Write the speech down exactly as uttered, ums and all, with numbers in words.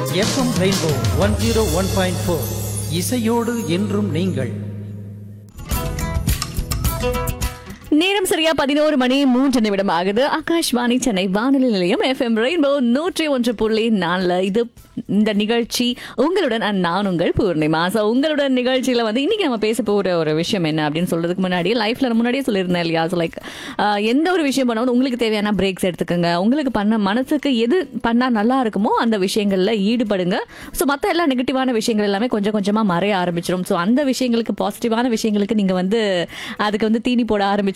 FM rainbow one zero one point four இசையோடு என்றும் நீங்கள். நேரம் சரியா பதினோரு மணி மூன்று நிமிடம் ஆகுது. ஆகாஷ்வாணி சென்னை வானொலி நிலையம் எஃப்எம் ரெயின்போ நூற்றி ஒன்று புள்ளி நாலுல இது இந்த நிகழ்ச்சி உங்களுடன் நான் உங்கள் பூர்ணிமா. ஸோ உங்களுடன் நிகழ்ச்சியில வந்து இன்னைக்கு நம்ம பேச போகிற ஒரு விஷயம் என்ன அப்படின்னு சொல்றதுக்கு முன்னாடி லைஃப்ல முன்னாடியே சொல்லியிருந்தேன் இல்லையா. ஸோ லைக் எந்த ஒரு விஷயம் பண்ணாலும் உங்களுக்கு தேவையான பிரேக்ஸ் எடுத்துக்கோங்க. உங்களுக்கு பண்ண மனசுக்கு எது பண்ணா நல்லா இருக்குமோ அந்த விஷயங்கள்ல ஈடுபடுங்க. ஸோ மற்ற எல்லா நெகட்டிவான விஷயங்கள் எல்லாமே கொஞ்சம் கொஞ்சமா மறைய ஆரம்பிச்சிடும். ஸோ அந்த விஷயங்களுக்கு பாசிட்டிவான விஷயங்களுக்கு நீங்க வந்து அதுக்கு வந்து தீனி போட ஆரம்பிச்சு